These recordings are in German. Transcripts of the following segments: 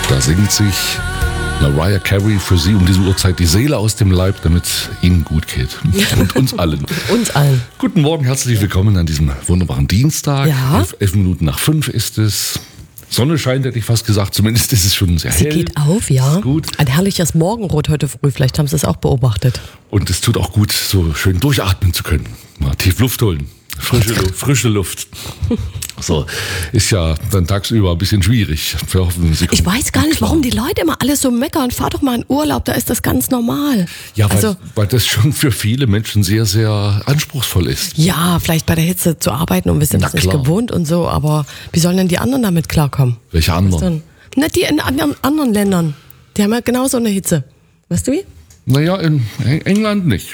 Da singt sich Mariah Carey für Sie um diese Uhrzeit die Seele aus dem Leib, damit es Ihnen gut geht. Und uns allen. Uns allen. Guten Morgen, herzlich willkommen an diesem wunderbaren Dienstag. Ja. 11 Minuten nach 5 ist es. Sonne scheint, hätte ich fast gesagt. Zumindest ist es schon sehr hell. Sie geht auf, ja. Ist gut. Ein herrliches Morgenrot heute früh. Vielleicht haben Sie es auch beobachtet. Und es tut auch gut, so schön durchatmen zu können. Mal tief Luft holen. Frische Luft. So, ist ja dann tagsüber ein bisschen schwierig. Wir hoffen, Sie kommen Ich weiß gar nicht, klar. warum die Leute immer alle so meckern. Fahr doch mal in Urlaub, da ist das ganz normal. Ja, also, weil das schon für viele Menschen sehr, sehr anspruchsvoll ist. ja, vielleicht bei der Hitze zu arbeiten und wir sind Na das nicht klar. gewohnt und so, aber wie sollen denn die anderen damit klarkommen? Welche anderen? Na, die in anderen Ländern. Die haben ja genauso eine Hitze. Weißt du wie? Naja, in England nicht.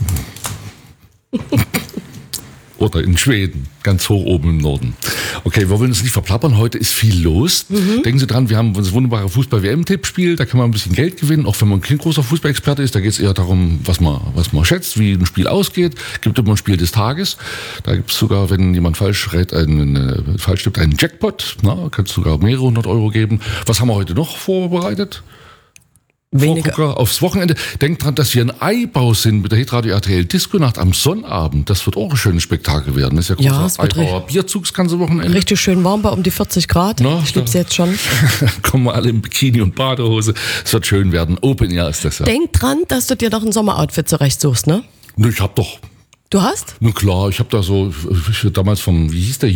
Oder in Schweden, ganz hoch oben im Norden. Okay, wir wollen uns nicht verplappern, heute ist viel los. Denken Sie dran, wir haben das wunderbare Fußball-WM-Tippspiel, da kann man ein bisschen Geld gewinnen, auch wenn man kein großer Fußballexperte ist. Da geht es eher darum, was man schätzt, wie ein Spiel ausgeht. Gibt immer ein Spiel des Tages. Da gibt es sogar, wenn jemand falsch tippt, einen Jackpot. Na, kannst du sogar mehrere 100 Euro geben. Was haben wir heute noch vorbereitet? Weniger. Vorgucker aufs Wochenende. Denkt dran, dass wir ein Eibau sind mit der Hitradio RTL Disco-Nacht am Sonnabend. Das wird auch ein schönes Spektakel werden. Das ist ja Ja, großer es wird Eibauer Bierzug das ganze Wochenende. Richtig schön warm bei um die 40 Grad. Na, ich lieb's da- jetzt schon. Kommen wir alle in Bikini und Badehose. Es wird schön werden. Open Air ist das ja. Denk dran, dass du dir doch ein Sommeroutfit zurechtsuchst, ne? Ich hab doch, Du hast? na klar, ich hab da so, damals wie hieß der